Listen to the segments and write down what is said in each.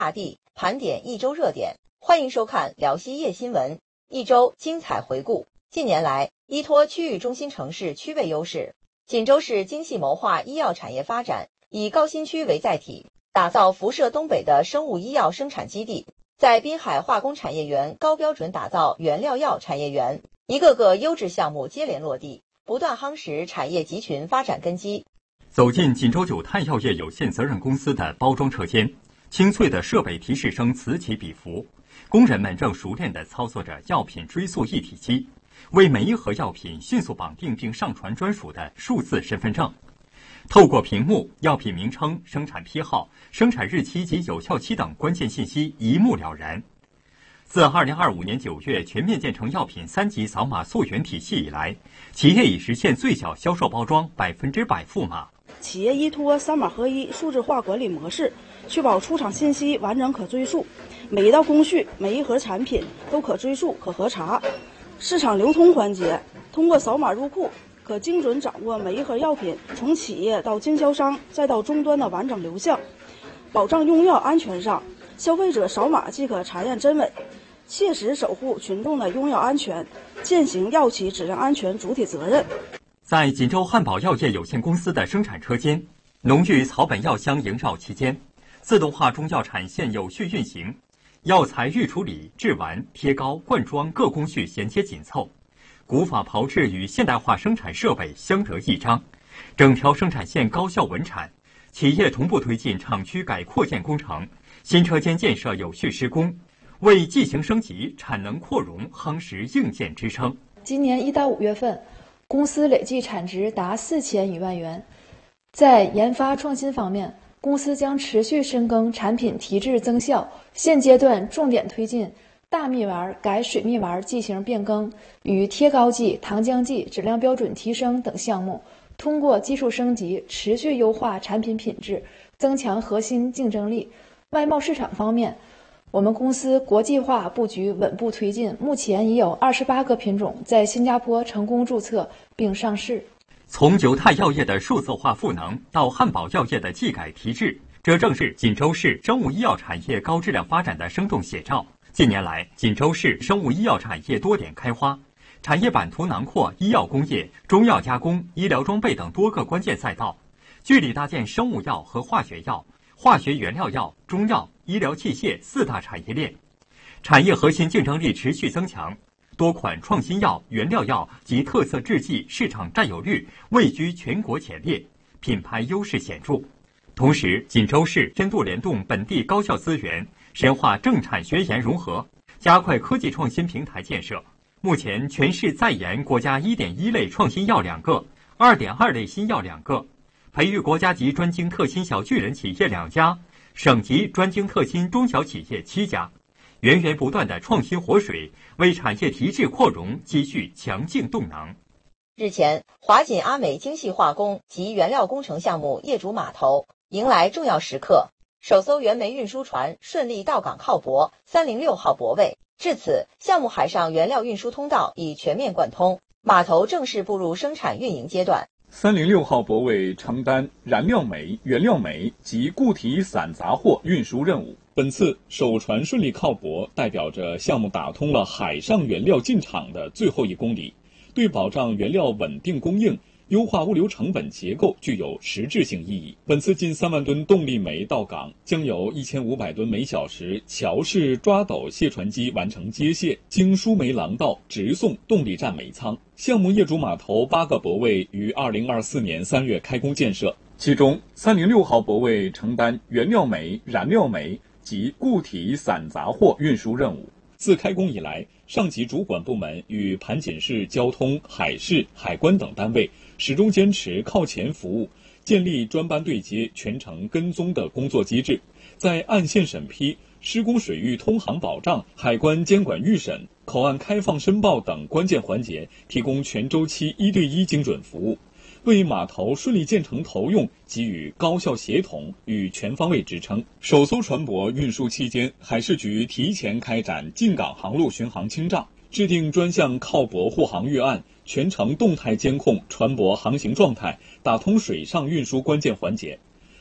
大地盘点一周热点，欢迎收看辽西夜新闻，一周精彩回顾。近年来，依托区域中心城市区位优势，锦州市精细谋划医药产业发展，以高新区为载体，打造辐射东北的生物医药生产基地，在滨海化工产业园高标准打造原料药产业园，一个个优质项目接连落地，不断夯实产业集群发展根基。 走进锦州九碳药业有限责任公司的包装车间，清脆的设备提示声此起彼伏，工人们正熟练地操作着药品追溯一体机，为每一盒药品迅速绑定并上传专属的数字身份证。透过屏幕，药品名称、生产批号、生产日期及有效期等关键信息一目了然。自2025年9月全面建成药品3级扫码溯源体系以来，企业已实现最小销售包装100%赋码。 企业依托3码合一数字化管理模式，确保出厂信息完整可追溯，每一道工序、每一盒产品都可追溯、可核查。市场流通环节，通过扫码入库，可精准掌握每一盒药品从企业到经销商再到终端的完整流向，保障用药安全上，消费者扫码即可查验真伪，切实守护群众的用药安全，践行药企质量安全主体责任。 在锦州汉宝药业有限公司的生产车间，浓郁草本药香萦绕其间，自动化中药产线有序运行，药材预处理、制完、贴膏、灌装各工序衔接紧凑，古法炮制与现代化生产设备相得益彰，整条生产线高效稳产。企业同步推进厂区改扩建工程，新车间建设有序施工，为技型升级、产能扩容夯实硬件支撑。 今年1到5月份，公司累计产值达4000余万元。在研发创新方面，公司将持续深耕产品提质增效，现阶段重点推进大蜜丸改水蜜丸剂型变更与贴膏剂、糖浆剂质量标准提升等项目，通过技术升级持续优化产品品质，增强核心竞争力。外贸市场方面，我们公司国际化布局稳步推进，目前已有28个品种在新加坡成功注册并上市。 从九碳药业的数字化赋能到汉宝药业的技改提质，这正是锦州市生物医药产业高质量发展的生动写照。近年来，锦州市生物医药产业多点开花，产业版图囊括医药工业、中药加工、医疗装备等多个关键赛道，据理搭建生物药和化学药、化学原料药、中药、医疗器械4大产业链，产业核心竞争力持续增强，多款创新药、原料药及特色制剂市场占有率位居全国前列，品牌优势显著。同时，锦州市深度联动本地高校资源，深化政产学研融合，加快科技创新平台建设。目前，全市在研国家1.1类创新药2个，2.2类新药2个，培育国家级专精特新小巨人企业2家，省级专精特新中小企业7家，源源不断的创新活水，为产业提质扩容积蓄强劲动能。 日前，华锦阿美精细化工及原料工程项目业主码头迎来重要时刻，首艘原煤运输船顺利到港靠泊306号泊位。至此，项目海上原料运输通道已全面贯通，码头正式步入生产运营阶段。 306号泊位承担燃料煤、原料煤及固体散杂货运输任务。本次首船顺利靠泊，代表着项目打通了海上原料进场的最后1公里，对保障原料稳定供应、优化物流成本结构具有实质性意义。本次近3万吨动力煤到港，将由1500吨每小时桥式抓斗卸船机完成接卸，经输煤廊道直送动力站煤仓。项目业主码头8个泊位于2024年3月开工建设，其中306号泊位承担原料煤、燃料煤及固体散杂货运输任务。自开工以来，上级主管部门与盘锦市交通、海事、海关等单位始终坚持靠前服务，建立专班对接、全程跟踪的工作机制，在岸线审批、施工水域通航保障、海关监管预审、口岸开放申报等关键环节提供全周期1对1精准服务，为码头顺利建成投用给予高效协同与全方位支撑。首艘船舶运输期间，海事局提前开展进港航路巡航清障，制定专项靠泊护航预案，全程动态监控船舶航行状态，打通水上运输关键环节。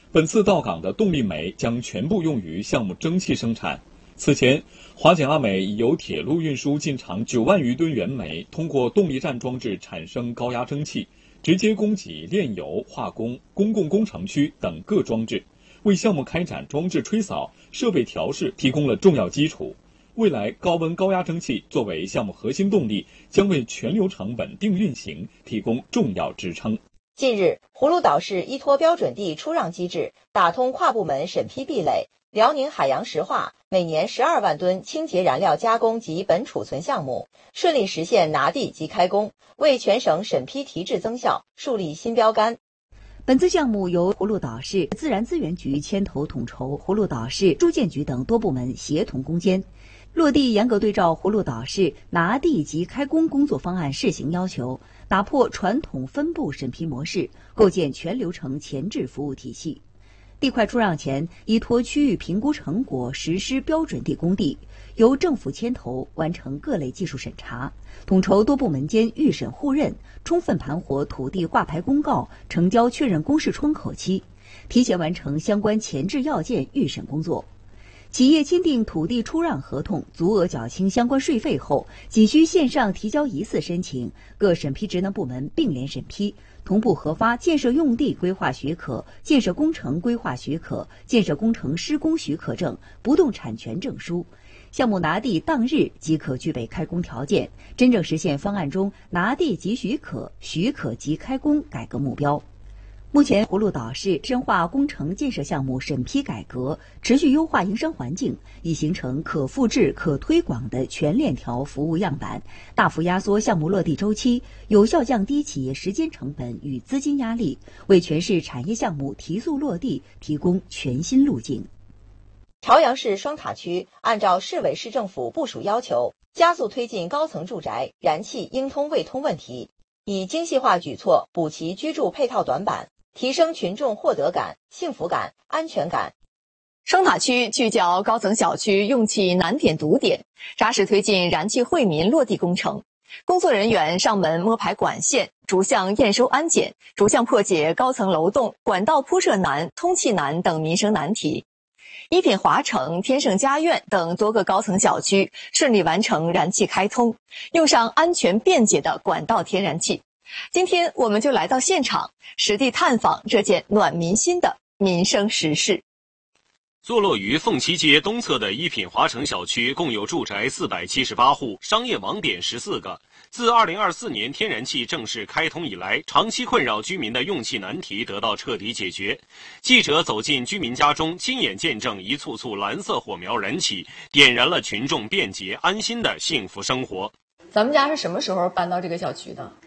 本次到港的动力煤将全部用于项目蒸汽生产。此前，华简阿美已由铁路运输进场9万余吨原煤，通过动力站装置产生高压蒸汽，直接供给炼油、化工、公共工程区等各装置，为项目开展装置吹扫、设备调试提供了重要基础。未来高温高压蒸汽作为项目核心动力，将为全流程稳定运行提供重要支撑。 近日，葫芦岛市依托标准地出让机制，打通跨部门审批壁垒，辽宁海洋石化每年12万吨清洁燃料加工及本储存项目顺利实现拿地及开工，为全省审批提质增效树立新标杆。 本次项目由葫芦岛市自然资源局牵头统筹，葫芦岛市住建局等多部门协同攻坚。落地严格对照葫芦岛市拿地及开工工作方案试行要求，打破传统分部审批模式，构建全流程前置服务体系。地块出让前，依托区域评估成果实施标准地工地，由政府牵头完成各类技术审查，统筹多部门间预审互认，充分盘活土地挂牌公告、成交确认公示窗口期，提前完成相关前置要件预审工作。企业签订土地出让合同，足额缴清相关税费后，仅需线上提交疑似申请，各审批职能部门并联审批，同步核发建设用地规划许可、建设工程规划许可、建设工程施工许可证、不动产权证书。项目拿地当日即可具备开工条件，真正实现方案中拿地即许可、许可即开工改革目标。目前，葫芦岛市深化工程建设项目审批改革，持续优化营商环境，已形成可复制、可推广的全链条服务样板，大幅压缩项目落地周期，有效降低企业时间成本与资金压力，为全市产业项目提速落地提供全新路径。 朝阳市双塔区按照市委市政府部署要求，加速推进高层住宅燃气应通未通问题，以精细化举措补齐居住配套短板，提升群众获得感、幸福感、安全感。 双塔区聚焦高层小区用气难点堵点，扎实推进燃气惠民落地工程。工作人员上门摸排管线，逐项验收安检，逐项破解高层楼栋、管道铺设难、通气难等民生难题。一品华城、天盛家苑等多个高层小区顺利完成燃气开通，用上安全便捷的管道天然气。今天我们就来到现场，实地探访这件暖民心的民生实事。 坐落于凤岐街东侧的一品华城小区，共有住宅478户，商业网点14个。自2024年天然气正式开通以来，长期困扰居民的用气难题得到彻底解决。记者走进居民家中，亲眼见证一簇簇蓝色火苗燃起，点燃了群众便捷安心的幸福生活。 咱们家是什么时候搬到这个小区的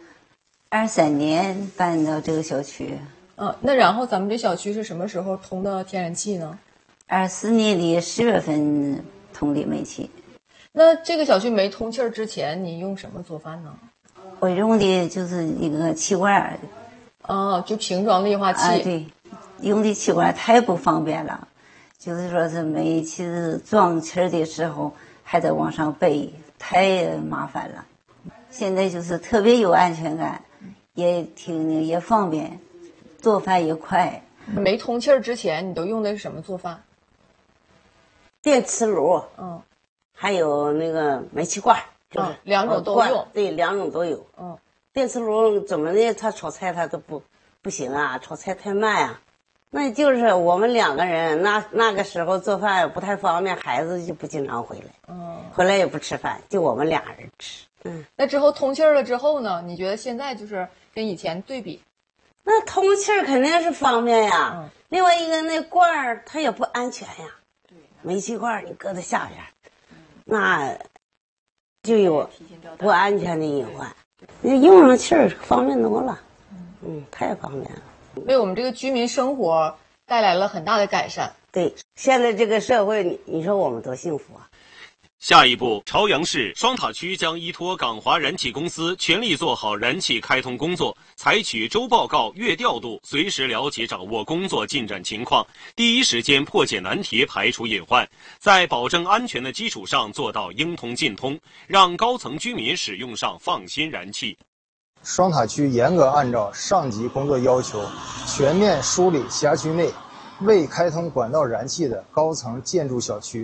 ？23年搬到这个小区。 那然后咱们这小区是什么时候通的天然气呢 ？24年的10月份通的煤气。 那这个小区没通气儿之前，你用什么做饭呢？ 我用的就是一个气罐。 就瓶装液化气。 对，用的气罐太不方便了，就是说是煤气装气儿的时候还得往上背，太麻烦了。现在就是特别有安全感，也方便，做饭也快。 没通气儿之前，你都用的是什么做饭？ 电磁炉。还有那个煤气罐，就是两种都用。 对，两种都有。电磁炉怎么的，它炒菜它都不行啊，炒菜太慢啊。那就是我们2个人，那个时候做饭不太方便，孩子就不经常回来。回来也不吃饭，就我们俩人吃。 那之后通气儿了之后呢？你觉得现在就是跟以前对比？ 那通气儿肯定是方便呀。另外一个那罐儿它也不安全呀。对，煤气罐儿你搁在下边，那就有不安全的隐患。用上气儿方便多了。太方便了， 为我们这个居民生活带来了很大的改善。 对，现在这个社会，你说我们多幸福啊！ 下一步，朝阳市双塔区将依托港华燃气公司，全力做好燃气开通工作，采取周报告、月调度，随时了解掌握工作进展情况，第一时间破解难题，排除隐患，在保证安全的基础上做到应通尽通，让高层居民使用上放心燃气。 双塔区严格按照上级工作要求，全面梳理辖区内未开通管道燃气的高层建筑小区